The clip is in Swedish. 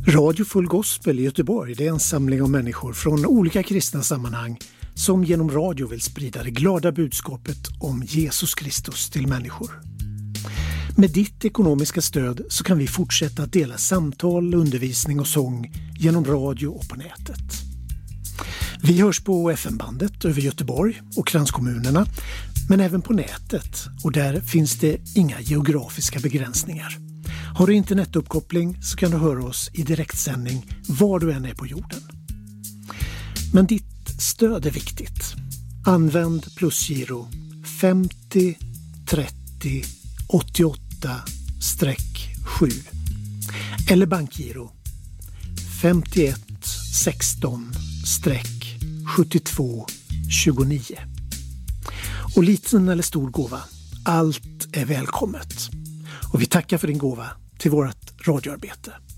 Radio Full Gospel i Göteborg, det är en samling av människor från olika kristna sammanhang som genom radio vill sprida det glada budskapet om Jesus Kristus till människor. Med ditt ekonomiska stöd så kan vi fortsätta att dela samtal, undervisning och sång genom radio och på nätet. Vi hörs på FM-bandet över Göteborg och kranskommunerna, men även på nätet, och där finns det inga geografiska begränsningar. Har du internetuppkoppling så kan du höra oss i direktsändning var du än är på jorden. Men ditt stöd är viktigt. Använd plusgiro 50 30 88-7 eller bankgiro 51 16-72 29. Och liten eller stor gåva, allt är välkommet. Och vi tackar för din gåva till vårt radioarbete.